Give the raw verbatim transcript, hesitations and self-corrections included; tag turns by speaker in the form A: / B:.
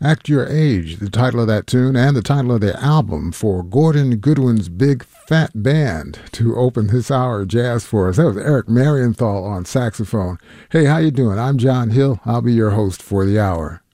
A: Act Your Age, the title of that tune, and the title of the album for Gordon Goodwin's Big Fat Band to open this hour of jazz for us. That was Eric Marienthal on saxophone. Hey, how you doing? I'm John Hill. I'll be your host for the hour.